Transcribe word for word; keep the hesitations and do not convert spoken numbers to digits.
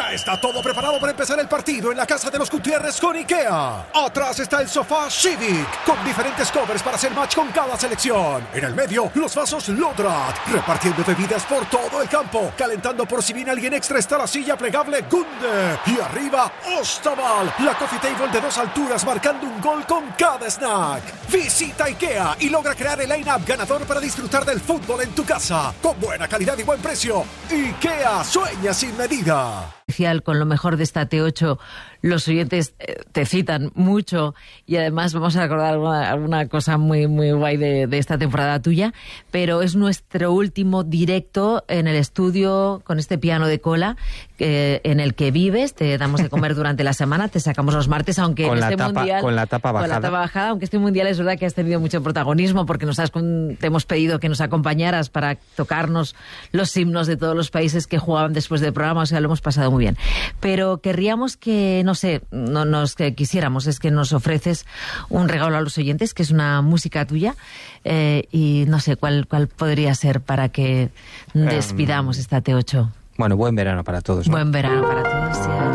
Ya está todo preparado para empezar el partido en la casa de los Gutiérrez con IKEA. Atrás está el sofá Civic, con diferentes covers para hacer match con cada selección. En el medio, los vasos Lodrat, repartiendo bebidas por todo el campo. Calentando por si viene alguien extra está la silla plegable Gunde. Y arriba, Ostaval, la coffee table de dos alturas marcando un gol con cada snack. Visita IKEA y logra crear el line-up ganador para disfrutar del fútbol en tu casa. Con buena calidad y buen precio. IKEA, sueña sin medida. Con lo mejor de esta T ocho, los oyentes te citan mucho y además vamos a recordar alguna, alguna cosa muy muy guay de, de esta temporada tuya, pero es nuestro último directo en el estudio con este piano de cola eh, en el que vives. Te damos de comer durante la semana, te sacamos los martes, aunque con en la este tapa, mundial con la tapa bajada. Con la tapa bajada, aunque este mundial es verdad que has tenido mucho protagonismo porque nos has te hemos pedido que nos acompañaras para tocarnos los himnos de todos los países que jugaban después del programa, o sea, lo hemos pasado muy bien. Pero querríamos que, no sé, no nos que quisiéramos, es que nos ofreces un regalo a los oyentes, que es una música tuya, eh, y no sé cuál, cuál podría ser para que despidamos um, esta T ocho. Bueno, buen verano para todos, ¿no? Buen verano para todos. Sí.